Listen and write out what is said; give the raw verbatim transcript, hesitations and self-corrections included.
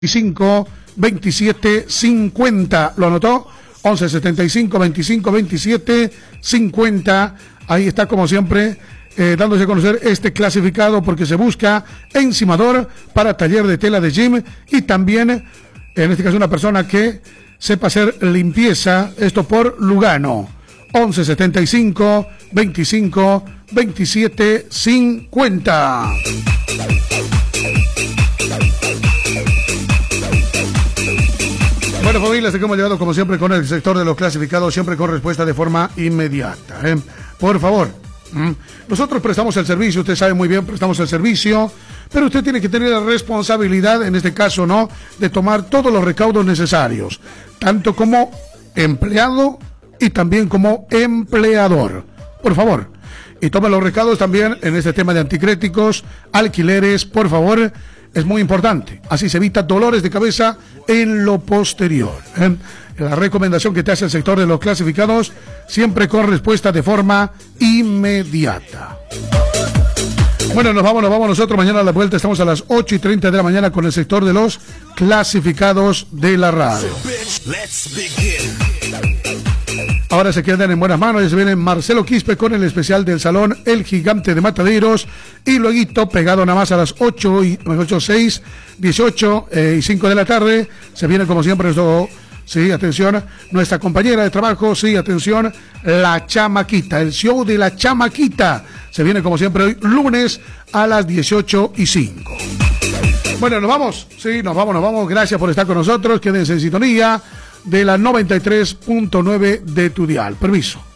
veinticinco, veintisiete, cincuenta. ¿Lo anotó? once setenta y cinco, veinticinco, veintisiete, cincuenta. Ahí está, como siempre, eh, dándose a conocer este clasificado, porque se busca encimador para taller de tela de gym y también, en este caso, una persona que sepa hacer limpieza. Esto por Lugano. once setenta y cinco, veinticinco, veintisiete, cincuenta. Bueno, familias, hemos llegado como siempre con el sector de los clasificados, siempre con respuesta de forma inmediata. ¿eh? Por favor, ¿m? nosotros prestamos el servicio, usted sabe muy bien, prestamos el servicio, pero usted tiene que tener la responsabilidad, en este caso, ¿no?, de tomar todos los recaudos necesarios, tanto como empleado y también como empleador. Por favor, y tome los recaudos también en este tema de anticréticos, alquileres, por favor. Es muy importante, así se evita dolores de cabeza en lo posterior. ¿eh? La recomendación que te hace el sector de los clasificados, siempre con respuesta de forma inmediata. Bueno, nos vamos, nos vamos nosotros. Mañana a la vuelta estamos a las ocho y treinta de la mañana con el sector de los clasificados de la radio. Ahora se quedan en buenas manos, ya se viene Marcelo Quispe con el especial del Salón El Gigante de Mataderos, y luego pegado nada más a las ocho y ocho, seis, dieciocho eh, y cinco de la tarde, se viene como siempre esto, sí, atención, nuestra compañera de trabajo, sí, atención, La Chamaquita, el show de La Chamaquita, se viene como siempre hoy lunes a las dieciocho y cinco. Bueno, nos vamos, sí, nos vamos, nos vamos, gracias por estar con nosotros, quédense en sintonía de la noventa y tres punto nueve de tu dial. Permiso.